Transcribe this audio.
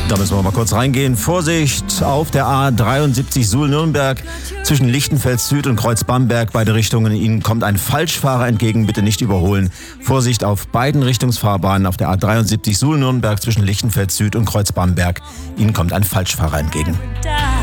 Da müssen wir mal kurz reingehen. Vorsicht auf der A73 Suhl-Nürnberg zwischen Lichtenfels Süd und Kreuz Bamberg. Beide Richtungen. Ihnen kommt ein Falschfahrer entgegen. Bitte nicht überholen. Vorsicht auf beiden Richtungsfahrbahnen auf der A73 Suhl-Nürnberg zwischen Lichtenfels Süd und Kreuz Bamberg. Ihnen kommt ein Falschfahrer entgegen.